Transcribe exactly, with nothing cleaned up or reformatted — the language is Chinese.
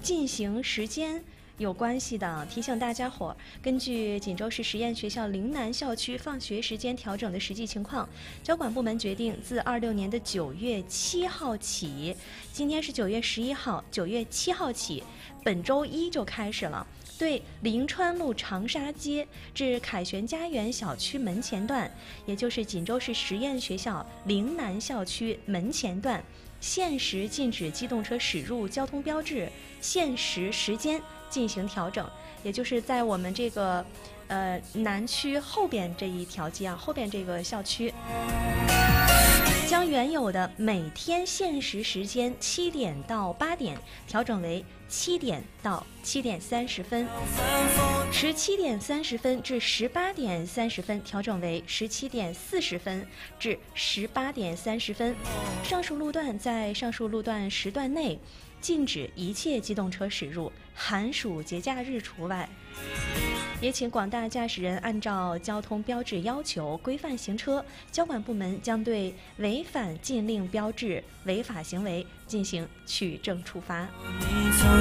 进行时间有关系的，提醒大家伙，根据锦州市实验学校陵南校区放学时间调整的实际情况，交管部门决定自二六年的九月七号起，今天是九月十一号，九月七号起，本周一就开始了。对临川路长沙街至凯旋家园小区门前段，也就是锦州市实验学校陵南校区门前段，限时禁止机动车驶入交通标志，限时时间进行调整，也就是在我们这个呃南区后边这一条街啊，后边这个校区，将原有的每天限时时间七点到八点调整为七点到七点三十分，十七点三十分至十八点三十分调整为十七点四十分至十八点三十分。上述路段在上述路段时段内禁止一切机动车驶入，寒暑节假日除外。也请广大驾驶人按照交通标志要求规范行车，交管部门将对违反禁令标志违法行为进行取证处罚。